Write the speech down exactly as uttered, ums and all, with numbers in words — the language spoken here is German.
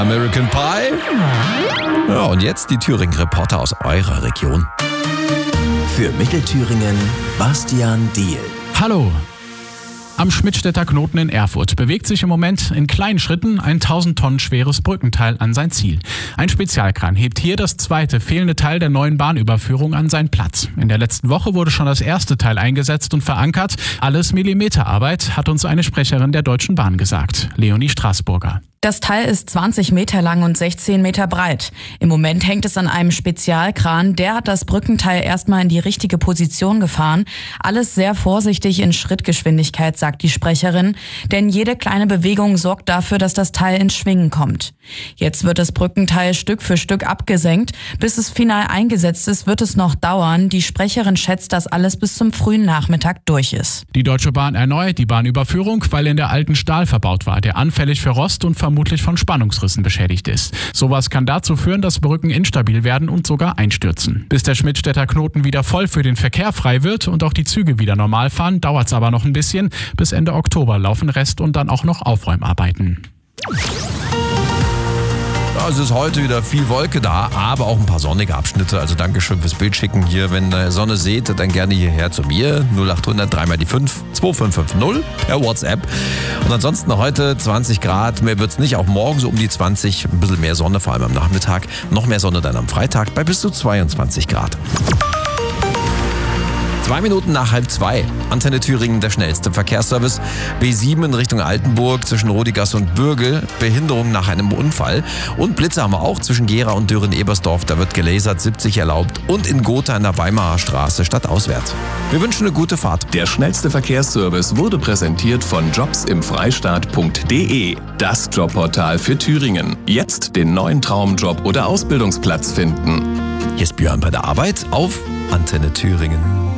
American Pie. Ja, und jetzt die Thüringen-Reporter aus eurer Region. Für Mittelthüringen Bastian Diehl. Hallo. Am Schmidtstädter Knoten in Erfurt bewegt sich im Moment in kleinen Schritten ein tausend Tonnen schweres Brückenteil an sein Ziel. Ein Spezialkran hebt hier das zweite fehlende Teil der neuen Bahnüberführung an seinen Platz. In der letzten Woche wurde schon das erste Teil eingesetzt und verankert. Alles Millimeterarbeit, hat uns eine Sprecherin der Deutschen Bahn gesagt, Leonie Straßburger. Das Teil ist zwanzig Meter lang und sechzehn Meter breit. Im Moment hängt es an einem Spezialkran. Der hat das Brückenteil erstmal in die richtige Position gefahren. Alles sehr vorsichtig in Schrittgeschwindigkeit, sagt die Sprecherin. Denn jede kleine Bewegung sorgt dafür, dass das Teil ins Schwingen kommt. Jetzt wird das Brückenteil Stück für Stück abgesenkt. Bis es final eingesetzt ist, wird es noch dauern. Die Sprecherin schätzt, dass alles bis zum frühen Nachmittag durch ist. Die Deutsche Bahn erneuert die Bahnüberführung, weil in der alten Stahl verbaut war, der anfällig für Rost und vermutlich von Spannungsrissen beschädigt ist. Sowas kann dazu führen, dass Brücken instabil werden und sogar einstürzen. Bis der Schmidtstädter Knoten wieder voll für den Verkehr frei wird und auch die Züge wieder normal fahren, dauert es aber noch ein bisschen. Bis Ende Oktober laufen Rest- und dann auch noch Aufräumarbeiten. Es ist heute wieder viel Wolke da, aber auch ein paar sonnige Abschnitte. Also Dankeschön fürs Bild schicken hier. Wenn ihr Sonne seht, dann gerne hierher zu mir. null acht hundert drei mal die fünf zwei fünf fünf null per WhatsApp. Und ansonsten heute zwanzig Grad. Mehr wird's nicht. Auch morgen so um die zwanzig. Ein bisschen mehr Sonne, vor allem am Nachmittag. Noch mehr Sonne dann am Freitag bei bis zu zweiundzwanzig Grad. Zwei Minuten nach halb zwei. Antenne Thüringen, der schnellste Verkehrsservice. B sieben in Richtung Altenburg zwischen Rodigasse und Bürgel. Behinderung nach einem Unfall. Und Blitze haben wir auch zwischen Gera und Dürren-Ebersdorf. Da wird gelasert, siebzig erlaubt. Und in Gotha in der Weimarer Straße stadtauswärts. Wir wünschen eine gute Fahrt. Der schnellste Verkehrsservice wurde präsentiert von jobs im freistaat punkt de. Das Jobportal für Thüringen. Jetzt den neuen Traumjob oder Ausbildungsplatz finden. Hier ist Björn bei der Arbeit auf Antenne Thüringen.